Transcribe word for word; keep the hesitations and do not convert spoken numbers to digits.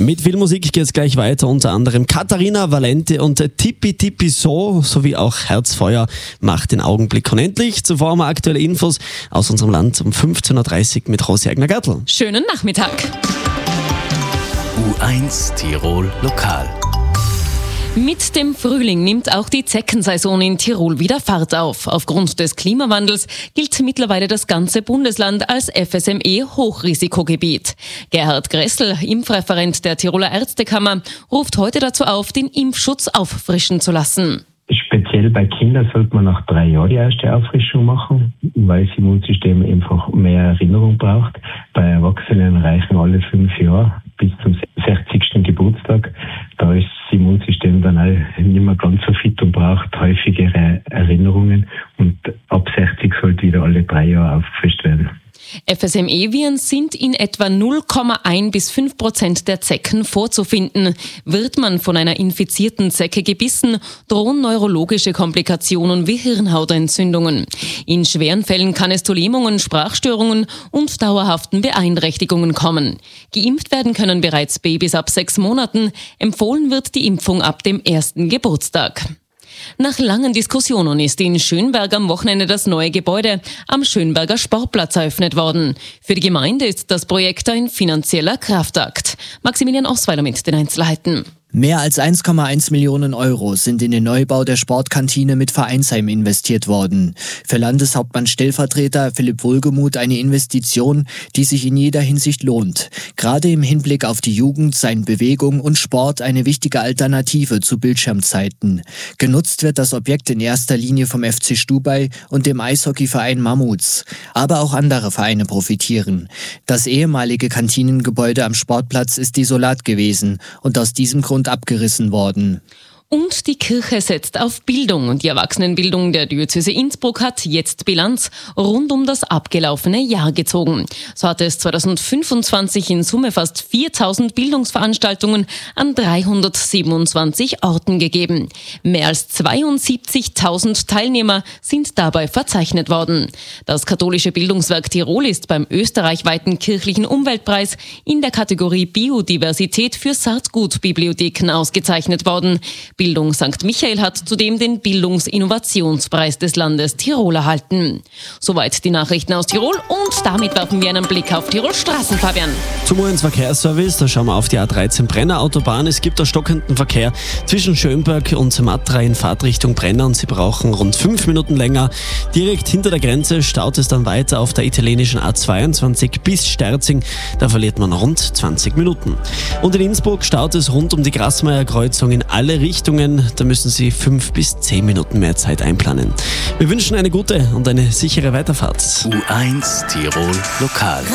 Mit viel Musik geht es gleich weiter, unter anderem Katharina Valente und Tippi Tippi So sowie auch Herzfeuer macht den Augenblick unendlich. Zuvor haben wir aktuelle Infos aus unserem Land um fünfzehn Uhr dreißig mit Rosi Eigner-Gertl. Schönen Nachmittag. U eins Tirol Lokal. Mit dem Frühling nimmt auch die Zeckensaison in Tirol wieder Fahrt auf. Aufgrund des Klimawandels gilt mittlerweile das ganze Bundesland als F S M E-Hochrisikogebiet. Gerhard Gressel, Impfreferent der Tiroler Ärztekammer, ruft heute dazu auf, den Impfschutz auffrischen zu lassen. Speziell bei Kindern sollte man nach drei Jahren die erste Auffrischung machen, weil das Immunsystem einfach mehr Erinnerung braucht. Bei Erwachsenen reichen alle fünf Jahre bis zum sechzigsten Geburtstag. Da ist das Immunsystem dann auch nicht mehr ganz so fit und braucht häufigere Erinnerungen. Und ab sechzig sollte wieder alle drei Jahre auffrischt werden. F S M E-Viren sind in etwa null Komma eins bis fünf Prozent der Zecken vorzufinden. Wird man von einer infizierten Zecke gebissen, drohen neurologische Komplikationen wie Hirnhautentzündungen. In schweren Fällen kann es zu Lähmungen, Sprachstörungen und dauerhaften Beeinträchtigungen kommen. Geimpft werden können bereits Babys ab sechs Monaten. Empfohlen wird die Impfung ab dem ersten Geburtstag. Nach langen Diskussionen ist in Schönberg am Wochenende das neue Gebäude am Schönberger Sportplatz eröffnet worden. Für die Gemeinde ist das Projekt ein finanzieller Kraftakt. Maximilian Osweiler mit den Einzelheiten. Mehr als eins Komma eins Millionen Euro sind in den Neubau der Sportkantine mit Vereinsheim investiert worden. Für Landeshauptmann-Stellvertreter Philipp Wohlgemuth eine Investition, die sich in jeder Hinsicht lohnt. Gerade im Hinblick auf die Jugend seien Bewegung und Sport eine wichtige Alternative zu Bildschirmzeiten. Genutzt wird das Objekt in erster Linie vom F C Stubai und dem Eishockeyverein Mammuts. Aber auch andere Vereine profitieren. Das ehemalige Kantinengebäude am Sportplatz ist desolat gewesen und aus diesem Grund abgerissen worden. Und die Kirche setzt auf Bildung. Die Erwachsenenbildung der Diözese Innsbruck hat jetzt Bilanz rund um das abgelaufene Jahr gezogen. So hat es zweitausendfünfundzwanzig in Summe fast viertausend Bildungsveranstaltungen an dreihundertsiebenundzwanzig Orten gegeben. Mehr als zweiundsiebzigtausend Teilnehmer sind dabei verzeichnet worden. Das katholische Bildungswerk Tirol ist beim österreichweiten kirchlichen Umweltpreis in der Kategorie Biodiversität für Saatgutbibliotheken ausgezeichnet worden. Bildung Sankt Michael hat zudem den Bildungsinnovationspreis des Landes Tirol erhalten. Soweit die Nachrichten aus Tirol und damit werfen wir einen Blick auf Tirol Straßen, Fabian. Zum U eins Verkehrsservice, da schauen wir auf die A dreizehn Brenner Autobahn. Es gibt da stockenden Verkehr zwischen Schönberg und Matra in Fahrtrichtung Brenner und Sie brauchen rund fünf Minuten länger. Direkt hinter der Grenze staut es dann weiter auf der italienischen A zweiundzwanzig bis Sterzing. Da verliert man rund zwanzig Minuten. Und in Innsbruck staut es rund um die Grassmeier-Kreuzung in alle Richtungen. Da müssen Sie fünf bis zehn Minuten mehr Zeit einplanen. Wir wünschen eine gute und eine sichere Weiterfahrt. U eins Tirol Lokal.